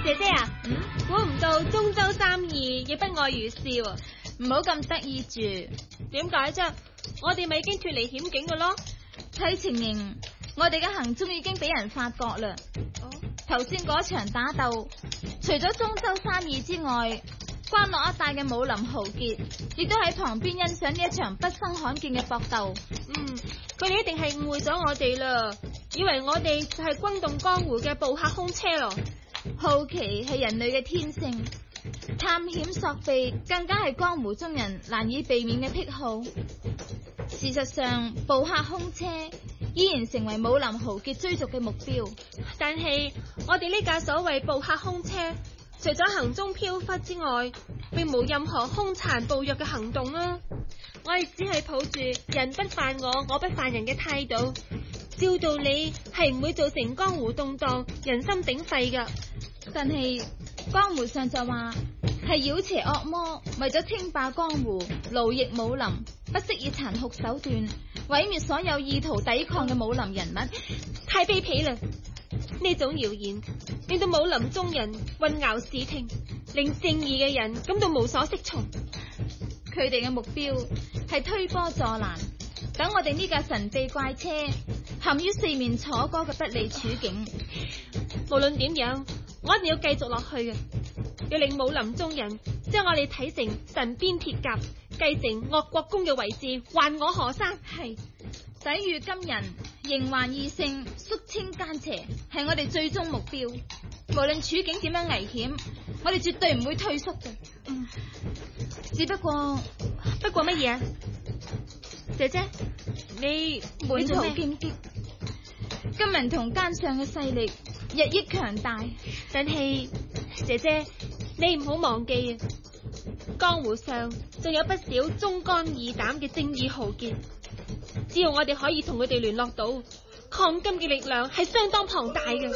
姐姐啊，估唔到中州三義亦不外如是喎。 唔好咁得意住。 點解啫？我哋咪已經脫離險境㗎咯。 睇情形，我哋嘅行蹤已經俾人發覺啦。頭先嗰場打鬥，除咗中州三義之外，關落一帶嘅武林豪傑亦都喺旁邊欣賞呢一場畢生罕見嘅搏鬥。 佢哋一定係誤會咗我哋啦，以為我哋就係轟動江湖嘅捕客空車咯。 好奇係人類嘅天性，探險索秘更加係江湖中人難以避免嘅癖好。事實上，捕客空車依然成為武林豪傑追逐嘅目標。 但係我哋呢架所謂捕客空車，除咗行蹤飄忽之外，並無任何兇殘暴虐嘅行動啊！我哋只係抱住人不犯我，我不犯人嘅態度，照道理係唔會造成江湖動盪、人心鼎沸噶。 但係江湖上就話係妖邪惡魔為咗稱霸江湖、奴役武林，不惜以殘酷手段毀滅所有意圖抵抗嘅武林人物， 太卑鄙啦！呢種謠言令到武林中人混淆視聽，令正義嘅人感到無所適從。 佢哋嘅目標係推波助瀾，等我哋呢架神秘怪車陷於四面楚歌嘅不利處境。 無論點樣，我一定要繼續落去嘅，要令武林中人將我哋睇成神鞭鐵甲，繼承惡國公嘅位置，還我河山。 係抵禦金人，形還異性，肅清奸邪，係我哋最終目標。無論處境點樣危險，我哋絕對唔會退縮嘅。只不過乜嘢啊？姐姐，你滿途荊棘，金人同奸上嘅勢力日益強大， 但係姐姐，你唔好忘記啊，江湖上仲有不少忠肝義膽嘅正義豪傑，只要我哋可以同佢哋聯絡到，抗金嘅力量係相當龐大嘅。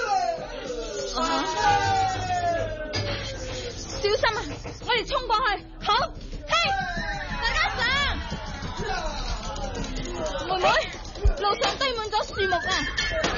小心啊！我哋衝過去。好，嘿，大家上！妹妹，路上堆滿咗樹木啊！